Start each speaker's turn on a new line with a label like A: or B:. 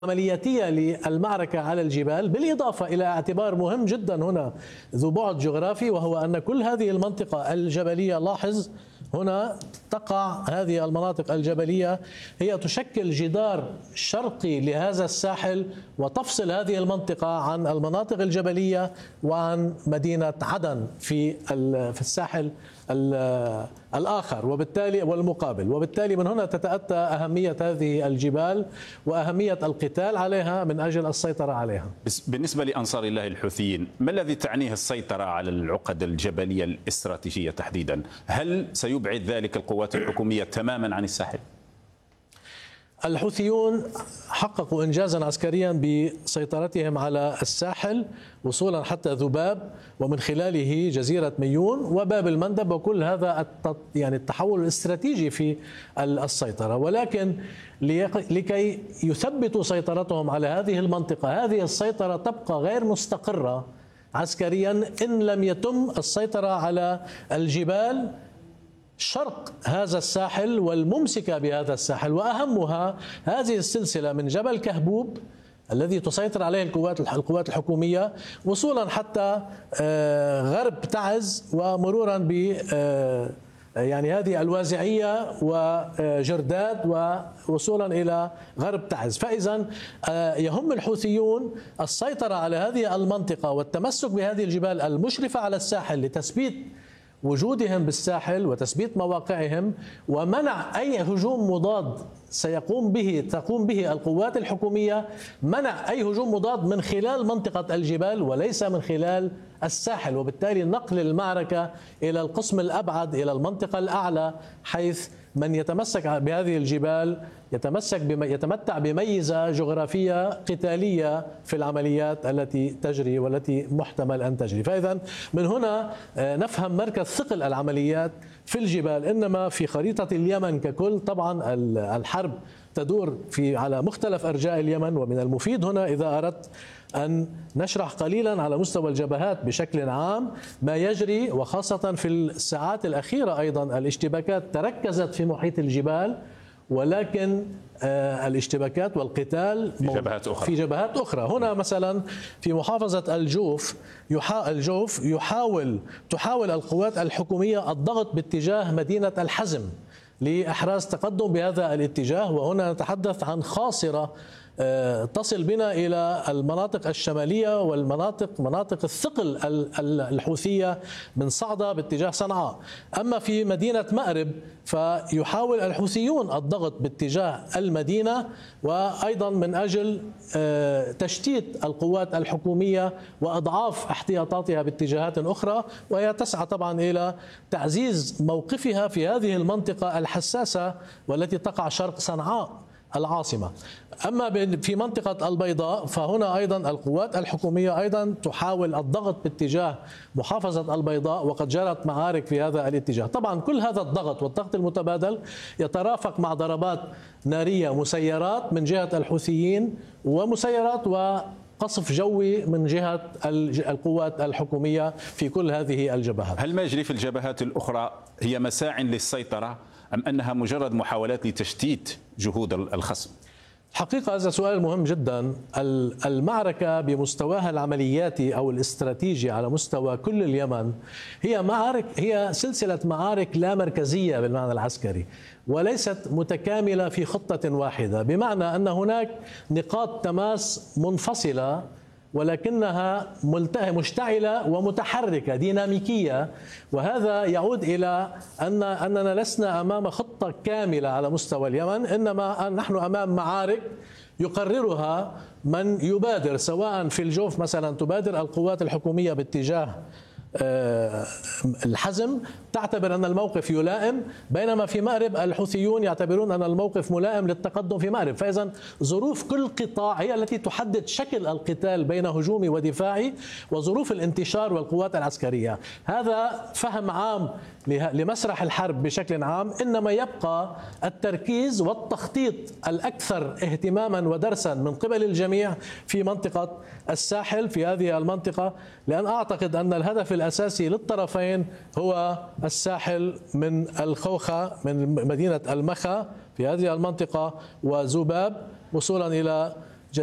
A: عملياتية للمعركة على الجبال، بالإضافة إلى اعتبار مهم جدا هنا ذو بعد جغرافي، وهو أن كل هذه المنطقة الجبلية، لاحظ هنا تقع هذه المناطق الجبلية هي تشكل جدار شرقي لهذا الساحل، وتفصل هذه المنطقة عن المناطق الجبلية وعن مدينة عدن في الساحل الآخر وبالتالي والمقابل. وبالتالي من هنا تتأتى أهمية هذه الجبال وأهمية القتال عليها من أجل السيطرة عليها.
B: بالنسبة لأنصار الله الحوثيين، ما الذي تعنيه السيطرة على العقد الجبلية الاستراتيجية تحديدا؟ هل سيبعد ذلك القوات الحكومية تماما عن الساحل؟
A: الحوثيون حققوا إنجازا عسكريا بسيطرتهم على الساحل وصولا حتى ذباب، ومن خلاله جزيرة ميون وباب المندب، وكل هذا يعني التحول الاستراتيجي في السيطرة. ولكن لكي يثبتوا سيطرتهم على هذه المنطقة، هذه السيطرة تبقى غير مستقرة عسكريا إن لم يتم السيطرة على الجبال شرق هذا الساحل والممسكة بهذا الساحل، وأهمها هذه السلسلة من جبل كهبوب الذي تسيطر عليه القوات الحكومية وصولا حتى غرب تعز، ومرورا ب يعني هذه الوازعية وجرداد، ووصولا إلى غرب تعز. فإذا يهم الحوثيون السيطرة على هذه المنطقة والتمسك بهذه الجبال المشرفة على الساحل لتثبيت وجودهم بالساحل وتثبيت مواقعهم، ومنع أي هجوم مضاد تقوم به القوات الحكومية، منع أي هجوم مضاد من خلال منطقة الجبال وليس من خلال الساحل، وبالتالي نقل المعركة إلى القسم الأبعد، إلى المنطقة الأعلى، حيث من يتمسك بهذه الجبال يتمتع بميزة جغرافية قتالية في العمليات التي تجري والتي محتمل أن تجري. فإذا من هنا نفهم مركز ثقل العمليات في الجبال، إنما في خريطة اليمن ككل. طبعا الحرب تدور على مختلف أرجاء اليمن، ومن المفيد هنا إذا أردت أن نشرح قليلا على مستوى الجبهات بشكل عام ما يجري، وخاصة في الساعات الأخيرة أيضا الاشتباكات تركزت في محيط الجبال، ولكن الاشتباكات والقتال في جبهات أخرى. هنا مثلا في محافظة الجوف تحاول القوات الحكومية الضغط باتجاه مدينة الحزم لإحراز تقدم بهذا الاتجاه، وهنا نتحدث عن خاصرة تصل بنا إلى المناطق الشمالية مناطق الثقل الحوثية من صعدة باتجاه صنعاء. أما في مدينة مأرب فيحاول الحوثيون الضغط باتجاه المدينة، وأيضا من أجل تشتيت القوات الحكومية وأضعاف احتياطاتها باتجاهات أخرى، وهي تسعى طبعا إلى تعزيز موقفها في هذه المنطقة الحساسة والتي تقع شرق صنعاء العاصمة. أما في منطقة البيضاء فهنا أيضا القوات الحكومية أيضا تحاول الضغط باتجاه محافظة البيضاء، وقد جرت معارك في هذا الاتجاه. طبعا كل هذا الضغط المتبادل يترافق مع ضربات نارية، مسيرات من جهة الحوثيين ومسيرات وقصف جوي من جهة القوات الحكومية في كل هذه الجبهات.
B: هل ما يجري في الجبهات الأخرى هي مساع للسيطرة أم أنها مجرد محاولات لتشتيت جهود الخصم؟
A: حقيقة هذا سؤال مهم جدا. المعركة بمستواها العملياتي أو الاستراتيجي على مستوى كل اليمن هي سلسلة معارك لا مركزية بالمعنى العسكري، وليست متكاملة في خطة واحدة، بمعنى أن هناك نقاط تماس منفصلة ولكنها مشتعلة ومتحركة ديناميكية، وهذا يعود إلى أننا لسنا أمام خطة كاملة على مستوى اليمن، إنما نحن أمام معارك يقررها من يبادر. سواء في الجوف مثلا تبادر القوات الحكومية باتجاه الحزم، تعتبر أن الموقف يلائم، بينما في مأرب الحوثيون يعتبرون أن الموقف ملائم للتقدم في مأرب. فإذا ظروف كل قطاع هي التي تحدد شكل القتال بين هجومي ودفاعي وظروف الانتشار والقوات العسكرية. هذا فهم عام لمسرح الحرب بشكل عام، إنما يبقى التركيز والتخطيط الأكثر اهتماما ودرسا من قبل الجميع في منطقة الساحل، في هذه المنطقة، لأن أعتقد أن الهدف الأساسي للطرفين هو الساحل من الخوخة، من مدينة المخا في هذه المنطقة وذباب، وصولا إلى